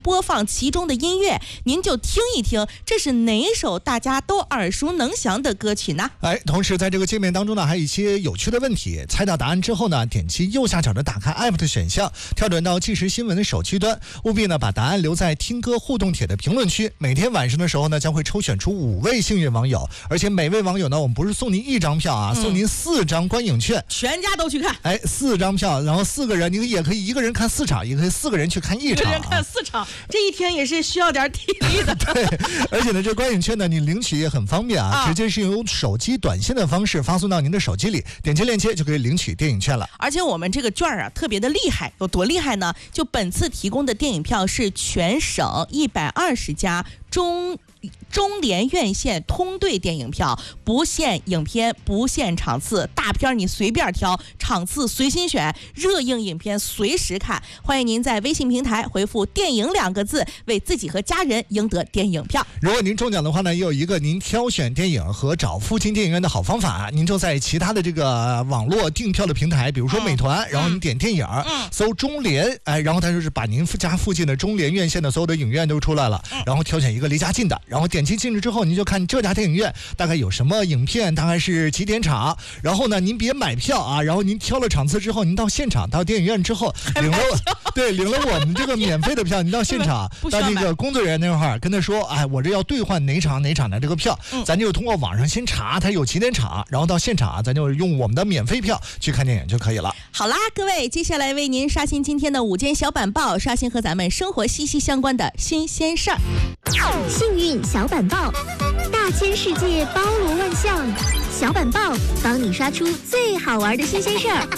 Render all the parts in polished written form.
播放其中的音乐，您就听一听，这是哪首大家都耳熟能详的歌曲呢？ 同时在这个界面当中呢，还有一些有趣的问题。猜到答案之后呢，点击右下角的打开 App 的选项，跳转到即时新闻的手机端，务必呢把答案留在听歌互动帖的评论区。每天晚上的时候呢，将会抽选出5位幸运网友，而且每位网友呢，我们不是送您1张票啊，送您4张观影券， 全家都去看。 4张票，然后4个人，你也可以1个人看4场，也可以4个人去看1场， 1个人看4场。这一天也是需要点体力的。 对，而且呢，这观影券呢，你领取也很方便啊，直接是用手机短信的方式发送到您的手机里，点击链接就可以领取电影券了。 而且我们这个券啊，特别的厉害，有多厉害呢？就本次提供的电影票是全省120家中联院线通兑电影票，不限影片，不限场次，大片你随便挑，场次随心选，热映影片随时看。欢迎您在微信平台回复电影2个字，为自己和家人赢得电影票。 如果您中奖的话呢，也有一个您挑选电影和找附近电影院的好方法。您就在其他的这个网络订票的平台，比如说美团，然后你点电影，搜中联，然后它就是把您家附近的中联院线的所有的影院都出来了，然后挑选一个离家近的，然后点击进去之后，您就看这家电影院大概有什么影片，大概是几点场，然后呢您别买票啊，然后您挑了场次之后，您到现场到电影院之后领了我们这个免费的票，您到现场到那个工作人员那块儿跟他说，我这要兑换哪场的这个票，咱就通过网上先查他有几点场，然后到现场咱就用我们的免费票去看电影就可以了。 好啦，各位，接下来为您刷新今天的午间小板报，刷新和咱们生活息息相关的新鲜事儿。 幸运小板报，大千世界包罗万象，小板报帮你刷出最好玩的新鲜事儿。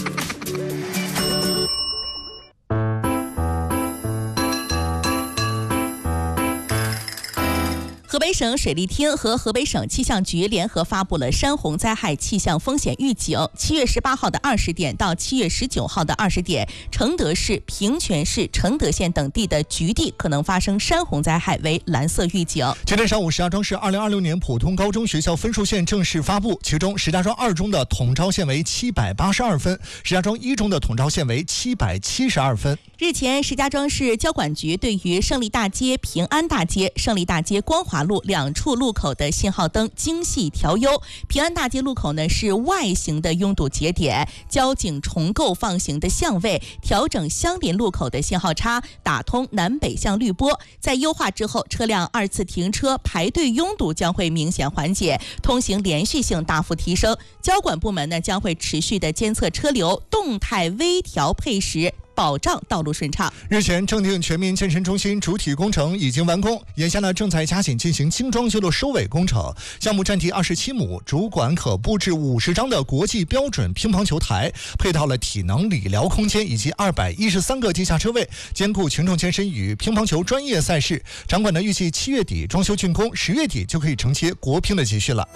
河北省水利厅和河北省气象局联合发布了山洪灾害气象风险预警。7月18号的20点到7月19号的20点，承德市、平泉市、承德县等地的局地可能发生山洪灾害为蓝色预警。 今天上午，石家庄市2026年普通高中学校分数线正式发布，其中石家庄2中的统招线为782分，石家庄1中的统招线为772分。 日前，石家庄市交管局对于胜利大街、平安大街、胜利大街光华路2处路口的信号灯精细调优。平安大街路口呢是外形的拥堵节点，交警重构放行的相位，调整相邻路口的信号差，打通南北向滤波。在优化之后，车辆2次停车排队拥堵将会明显缓解，通行连续性大幅提升。交管部门呢将会持续的监测车流，动态微调配时，保障道路顺畅。 日前，正定全民健身中心主体工程已经完工，眼下呢正在加紧进行精装修的收尾工程。项目占地27亩，主管可布置50张的国际标准乒乓球台，配套了体能理疗空间以及213个地下车位，兼顾群众健身与乒乓球专业赛事。场馆呢预计7月底装修竣工，10月底就可以承接国乒的集训了。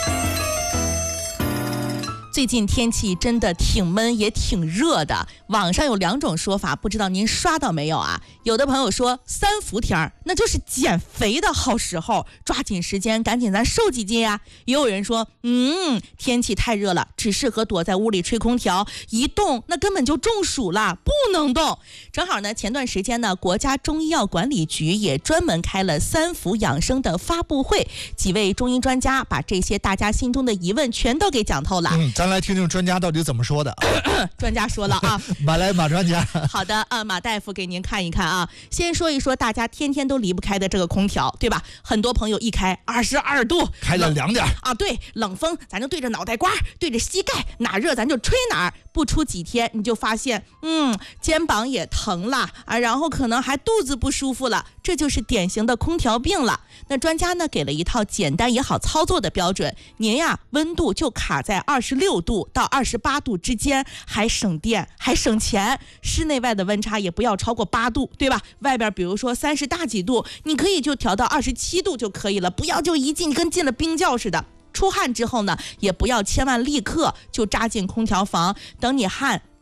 最近天气真的挺闷也挺热的，网上有2种说法，不知道您刷到没有啊？有的朋友说3伏天那就是减肥的好时候，抓紧时间赶紧咱瘦几斤呀。也有人说天气太热了，只适合躲在屋里吹空调，一动那根本就中暑了，不能动。正好呢，前段时间呢，国家中医药管理局也专门开了3伏养生的发布会，几位中医专家把这些大家心中的疑问全都给讲透了。 咱来听听专家到底怎么说的。 专家说了啊， 马专家。 好的马大夫给您看一看啊。先说一说大家天天都离不开的这个空调，对吧？很多朋友一开22度， 开了凉点啊，对，冷风咱就对着脑袋瓜，对着膝盖，哪热咱就吹哪儿。不出几天你就发现肩膀也疼了啊，然后可能还肚子不舒服了，这就是典型的空调病了。那专家呢给了一套简单也好操作的标准，您呀温度就卡在26度到28度之间，还省电还省钱，室内外的温差也不要超过8度，对吧？外边比如说30大几度，你可以就调到27度就可以了，不要就一进跟进了冰窖似的。出汗之后呢，也不要千万立刻就扎进空调房，等你汗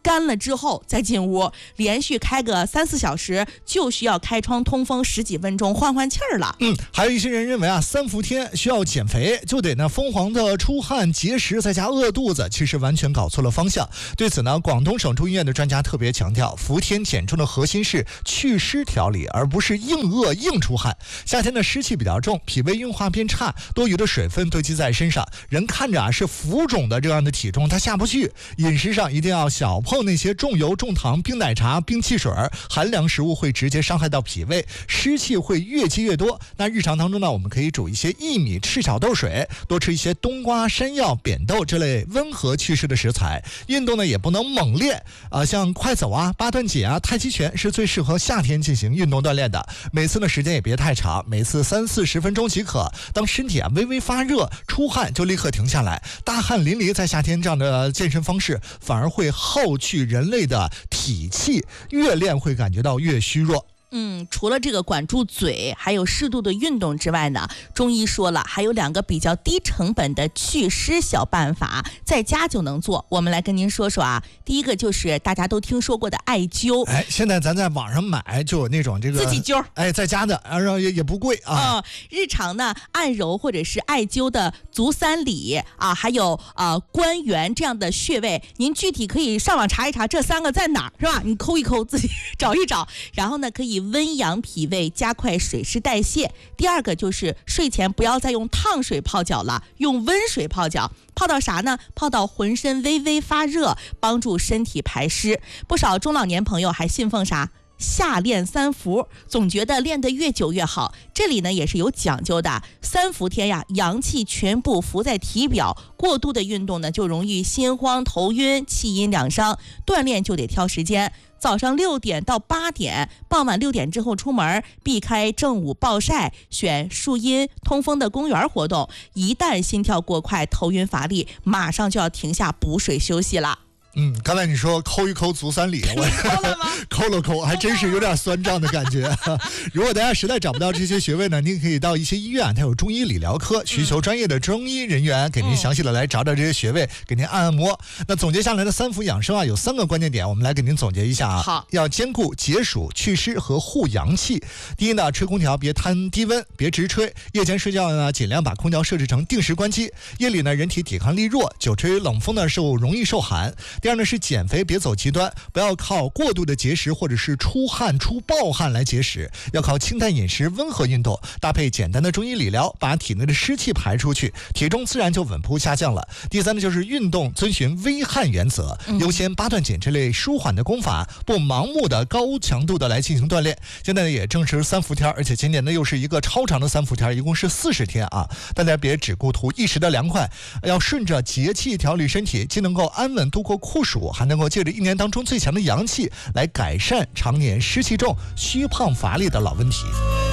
干了之后再进屋，连续开个3-4小时，就需要开窗通风10几分钟换气儿了。 还有一些人认为啊，3伏天需要减肥，就得呢疯狂的出汗、节食，再加饿肚子，其实完全搞错了方向。对此呢，广东省中医院的专家特别强调，伏天减重的核心是祛湿调理，而不是硬饿硬出汗。夏天的湿气比较重，脾胃运化变差，多余的水分堆积在身上，人看着啊是浮肿的这样的体重，它下不去。饮食上一定要小碰那些重油、重糖、冰奶茶、冰汽水，寒凉食物会直接伤害到脾胃，湿气会越积越多。那日常当中呢，我们可以煮一些薏米、赤小豆水，多吃一些冬瓜、山药、扁豆这类温和祛湿的食材。运动呢也不能猛练像快走啊、八段锦啊、太极拳是最适合夏天进行运动锻炼的。每次呢时间也别太长，每次30-40分钟即可。当身体微微发热、出汗就立刻停下来。大汗淋漓在夏天这样的健身方式反而会耗去人类的体气，越练会感觉到越虚弱。 除了这个管住嘴，还有适度的运动之外呢，中医说了，还有2个比较低成本的祛湿小办法，在家就能做。我们来跟您说说啊。第一个就是大家都听说过的艾灸。 现在咱在网上买就有那种这个自己灸， 在家的，然后也不贵啊。 日常呢，按揉或者是艾灸的足三里啊，还有关元这样的穴位，您具体可以上网查一查这3个在哪儿，是吧？你抠一抠，自己找一找，然后呢，可以温养脾胃，加快水湿代谢。第2个就是睡前不要再用烫水泡脚了，用温水泡脚。泡到啥呢？泡到浑身微微发热，帮助身体排湿。不少中老年朋友还信奉啥？夏练3伏，总觉得练得越久越好。这里呢也是有讲究的。3伏天呀，阳气全部浮在体表，过度的运动呢就容易心慌、头晕、气阴两伤。锻炼就得挑时间。早上6点到8点，傍晚6点之后出门，避开正午暴晒，选树荫通风的公园活动。一旦心跳过快、头晕乏力，马上就要停下补水休息了。 刚才你说抠一抠足三里，我抠了吗？ 抠了抠，还真是有点酸胀的感觉。如果大家实在找不到这些穴位呢，您可以到一些医院，它有中医理疗科，寻求专业的中医人员给您详细的来找找这些穴位，给您按摩。那总结下来的3伏养生啊，有3个关键点，我们来给您总结一下啊。 好， 要兼顾解暑、祛湿和护阳气。第一呢，吹空调别贪低温，别直吹。夜间睡觉呢，尽量把空调设置成定时关机。夜里呢，人体抵抗力弱，久吹冷风呢，容易受寒。第二呢是减肥，别走极端，不要靠过度的节食或者是出暴汗来节食，要靠清淡饮食、温和运动，搭配简单的中医理疗，把体内的湿气排出去，体重自然就稳步下降了。第三呢就是运动，遵循微汗原则，优先八段锦这类舒缓的功法，不盲目的高强度的来进行锻炼。现在呢也正是3伏天，而且今年呢又是一个超长的3伏天，一共是40天啊！大家别只顾图一时的凉快，要顺着节气调理身体，既能够安稳度过酷暑，还能够借着1年当中最强的阳气来改善常年湿气重、虚胖乏力的老问题。